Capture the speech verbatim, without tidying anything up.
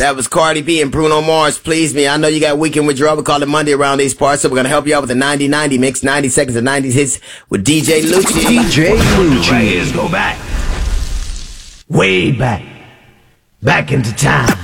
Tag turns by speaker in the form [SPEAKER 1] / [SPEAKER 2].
[SPEAKER 1] That was Cardi B and Bruno Mars, Please Me. I know you got Weekend Withdrawal. We call it Monday around these parts, so we're going to help you out with the ninety ninety mix, ninety seconds of nineties hits with D J Lucci.
[SPEAKER 2] D J Lucci.
[SPEAKER 3] Right, let's go back. Way back. Back into time.